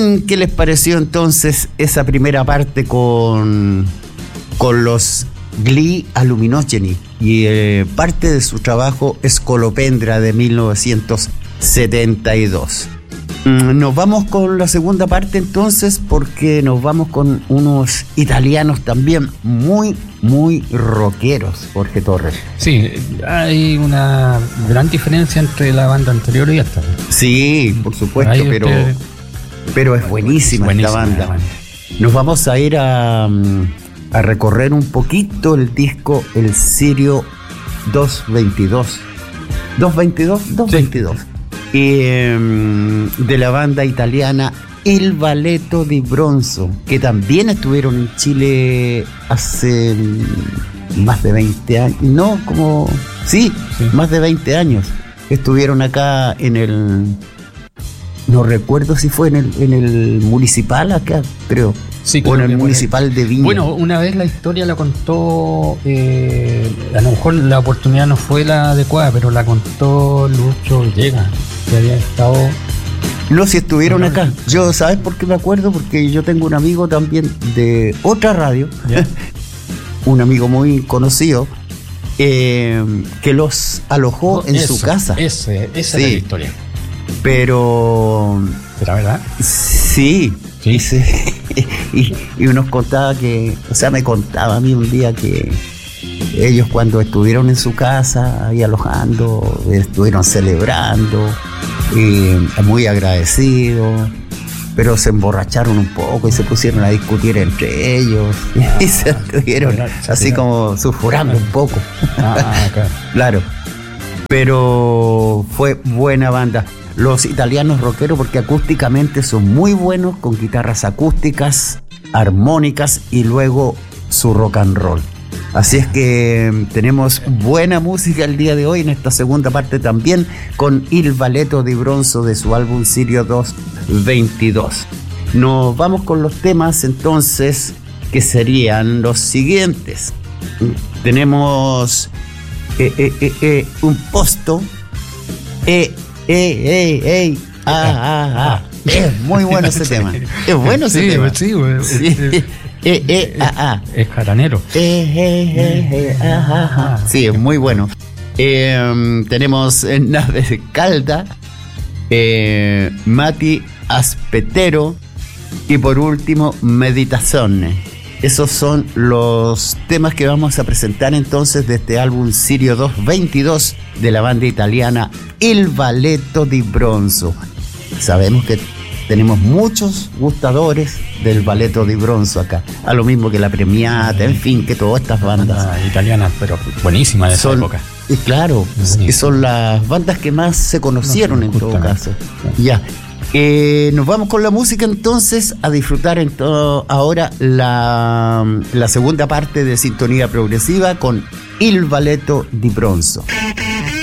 ¿Qué les pareció entonces esa primera parte con los Gli Aluminogeni y parte de su trabajo Scolopendra de 1972? Nos vamos con la segunda parte entonces, porque nos vamos con unos italianos también muy, muy rockeros, Jorge Torres. Sí, hay una gran diferencia entre la banda anterior y esta. Sí, por supuesto, pero es buenísima esta banda. Nos vamos a ir a recorrer un poquito el disco El Sirio 222. ¿222? De la banda italiana Il Balletto di Bronzo, que también estuvieron en Chile hace más de 20 años. Más de 20 años. Estuvieron acá en el... No recuerdo si fue en el municipal acá, creo. Sí, o en el municipal de Viña. Bueno, una vez la historia la contó, a lo mejor la oportunidad no fue la adecuada, pero la contó Lucho Villegas, que había estado... No, si estuvieron acá. Yo, ¿sabes por qué me acuerdo? Porque yo tengo un amigo también de otra radio, un amigo muy conocido, que los alojó en su casa. Esa es la historia. Pero... ¿Será verdad? Sí. Y nos contaba me contaba a mí un día que ellos, cuando estuvieron en su casa ahí alojando, estuvieron celebrando, muy agradecidos, pero se emborracharon un poco y se pusieron a discutir entre ellos y se estuvieron así como sulfurando un poco. Claro, pero fue buena banda. Los italianos rockeros, porque acústicamente son muy buenos, con guitarras acústicas, armónicas y luego su rock and roll. Así es que tenemos buena música el día de hoy en esta segunda parte también, con Il Balletto di Bronzo de su álbum Sirio 222. Nos vamos con los temas entonces, que serían los siguientes. Tenemos un posto. Es muy bueno ese tema. Es bueno ese tema. Sí, es jaranero. Sí, es muy bueno. Tenemos Nave Calda, Mati Aspetero y por último Meditazione. Esos son los temas que vamos a presentar entonces de este álbum Sirio 222 de la banda italiana Il Balletto di Bronzo. Sabemos que tenemos muchos gustadores del Balletto di Bronzo acá, a lo mismo que la Premiata, en fin, que todas estas bandas italianas, pero buenísimas de esa época. Y claro, y son las bandas que más se conocieron en todo caso. Ya. Nos vamos con la música entonces a disfrutar ahora la segunda parte de Sintonía Progresiva con Il Balletto di Bronzo.